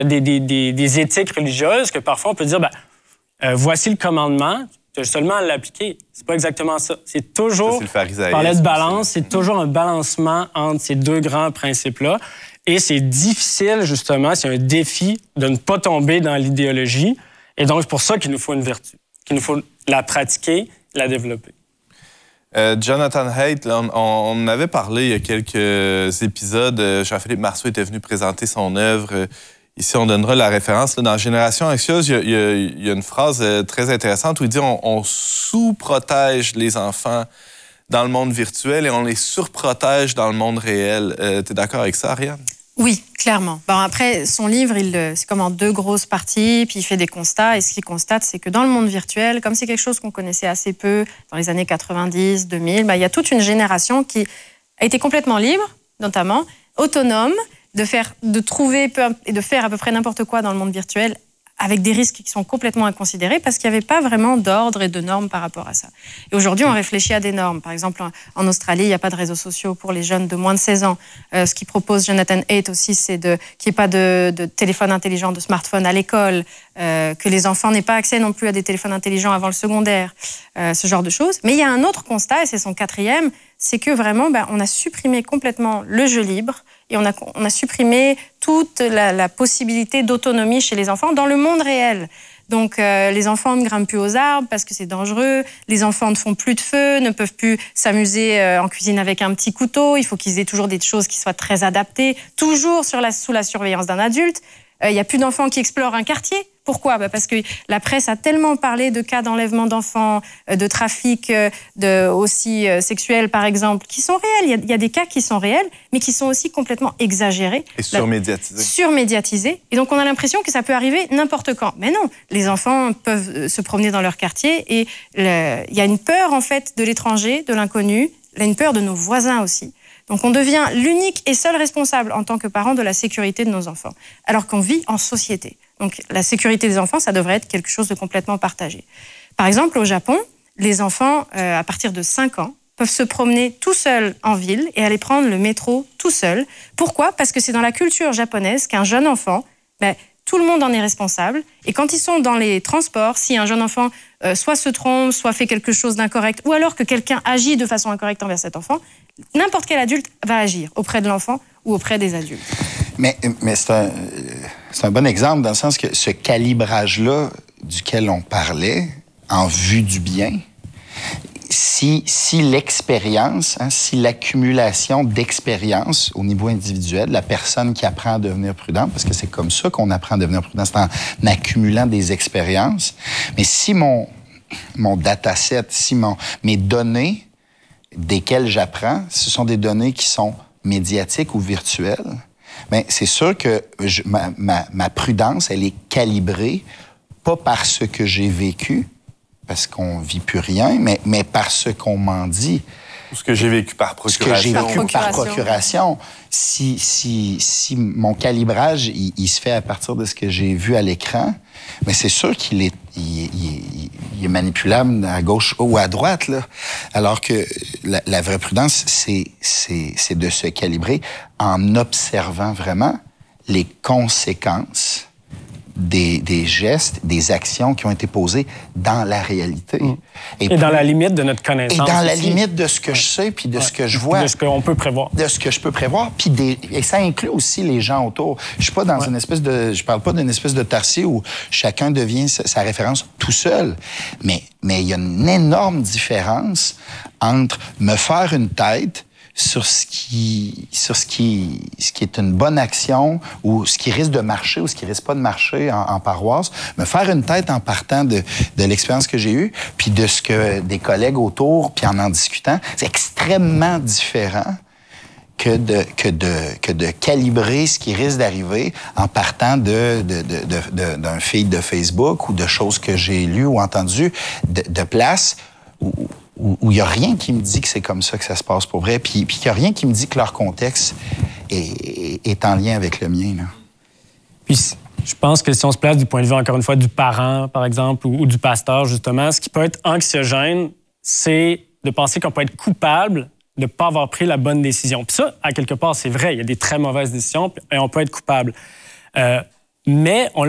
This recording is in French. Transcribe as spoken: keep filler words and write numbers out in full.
des, des, des, des éthiques religieuses que parfois on peut dire, ben, euh, voici le commandement, tu as seulement à l'appliquer. C'est pas exactement ça. C'est toujours, ça, c'est le on parlait de balance, c'est toujours un balancement entre ces deux grands principes-là. Et c'est difficile, justement, c'est un défi de ne pas tomber dans l'idéologie. Et donc, c'est pour ça qu'il nous faut une vertu, qu'il nous faut la pratiquer, la développer. Euh, Jonathan Haidt, là, on, on avait parlé il y a quelques épisodes. Jean-Philippe Marceau était venu présenter son œuvre. Ici, on donnera la référence. Là, dans Génération anxieuse, il y, a, il, y a, il y a une phrase très intéressante où il dit on, on sous-protège les enfants dans le monde virtuel et on les surprotège dans le monde réel. Euh, tu es d'accord avec ça, Ariane? Oui, clairement. Bon, après, son livre, il, c'est comme en deux grosses parties, puis il fait des constats. Et ce qu'il constate, c'est que dans le monde virtuel, comme c'est quelque chose qu'on connaissait assez peu dans les années quatre-vingt-dix, deux mille, ben, il y a toute une génération qui a été complètement libre, notamment, autonome, de, faire, de trouver et de faire à peu près n'importe quoi dans le monde virtuel, avec des risques qui sont complètement inconsidérés parce qu'il n'y avait pas vraiment d'ordre et de normes par rapport à ça. Et aujourd'hui, on réfléchit à des normes. Par exemple, en Australie, il n'y a pas de réseaux sociaux pour les jeunes de moins de seize ans. Euh, ce qu'il propose Jonathan Haidt aussi, c'est de, qu'il n'y ait pas de, de téléphone intelligent, de smartphone à l'école, euh, que les enfants n'aient pas accès non plus à des téléphones intelligents avant le secondaire, euh, ce genre de choses. Mais il y a un autre constat, et c'est son quatrième, c'est que vraiment, ben, on a supprimé complètement le jeu libre et on a, on a supprimé toute la, la possibilité d'autonomie chez les enfants dans le monde réel. Donc, euh, les enfants ne grimpent plus aux arbres parce que c'est dangereux. Les enfants ne font plus de feu, ne peuvent plus s'amuser euh, en cuisine avec un petit couteau. Il faut qu'ils aient toujours des choses qui soient très adaptées, toujours sur la, sous la surveillance d'un adulte. Il euh, n'y a plus d'enfants qui explorent un quartier. Pourquoi ? Bah parce que la presse a tellement parlé de cas d'enlèvement d'enfants, de trafic de, aussi euh, sexuel, par exemple, qui sont réels. Il y, a, il y a des cas qui sont réels, mais qui sont aussi complètement exagérés. Et surmédiatisés. Surmédiatisés. Et donc, on a l'impression que ça peut arriver n'importe quand. Mais non, les enfants peuvent se promener dans leur quartier et le, il y a une peur, en fait, de l'étranger, de l'inconnu. Il y a une peur de nos voisins aussi. Donc, on devient l'unique et seul responsable en tant que parent de la sécurité de nos enfants, alors qu'on vit en société. Donc, la sécurité des enfants, ça devrait être quelque chose de complètement partagé. Par exemple, au Japon, les enfants, euh, à partir de cinq ans, peuvent se promener tout seuls en ville et aller prendre le métro tout seul. Pourquoi ? Parce que c'est dans la culture japonaise qu'un jeune enfant, ben, tout le monde en est responsable. Et quand ils sont dans les transports, si un jeune enfant euh, soit se trompe, soit fait quelque chose d'incorrect, ou alors que quelqu'un agit de façon incorrecte envers cet enfant, n'importe quel adulte va agir auprès de l'enfant ou auprès des adultes. Mais, mais c'est, un, c'est un bon exemple dans le sens que ce calibrage-là duquel on parlait, en vue du bien, si, si l'expérience, hein, si l'accumulation d'expérience au niveau individuel, la personne qui apprend à devenir prudente, parce que c'est comme ça qu'on apprend à devenir prudent, c'est en accumulant des expériences, mais si mon, mon dataset, si mon, mes données desquelles j'apprends, ce sont des données qui sont médiatiques ou virtuelles, bien, c'est sûr que je, ma, ma, ma prudence, elle est calibrée, pas par ce que j'ai vécu, parce qu'on ne vit plus rien, mais, mais par ce qu'on m'en dit. Ou ce que j'ai vécu par procuration. Ce que j'ai vécu procuration. par procuration. Si, si, si mon calibrage, il, il se fait à partir de ce que j'ai vu à l'écran, mais c'est sûr qu'il est, il, il, il est manipulable à gauche ou à droite, là. Alors que la, la vraie prudence, c'est, c'est, c'est de se calibrer en observant vraiment les conséquences Des, des gestes, des actions qui ont été posées dans la réalité. Mmh. Et, et puis, dans la limite de notre connaissance. Et dans la aussi. limite de ce que ouais. je sais, puis de ouais. ce que je vois. De ce qu'on peut prévoir. De ce que je peux prévoir. Puis des, et ça inclut aussi les gens autour. Je suis pas dans ouais. une espèce de... Je parle pas d'une espèce de tarsier où chacun devient sa, sa référence tout seul. Mais mais il y a une énorme différence entre me faire une tête sur ce qui sur ce qui ce qui est une bonne action ou ce qui risque de marcher ou ce qui risque pas de marcher en, en paroisse, me faire une tête en partant de de l'expérience que j'ai eue, puis de ce que des collègues autour, puis en en discutant, c'est extrêmement différent que de que de que de calibrer ce qui risque d'arriver en partant de de de, de, de d'un feed de Facebook ou de choses que j'ai lues ou entendues de, de places où où il n'y a rien qui me dit que c'est comme ça que ça se passe pour vrai, puis il n'y a rien qui me dit que leur contexte est, est en lien avec le mien, là. Puis je pense que si on se place du point de vue, encore une fois, du parent, par exemple, ou, ou du pasteur, justement, ce qui peut être anxiogène, c'est de penser qu'on peut être coupable de ne pas avoir pris la bonne décision. Puis ça, à quelque part, c'est vrai, il y a des très mauvaises décisions et on peut être coupable. Euh, mais on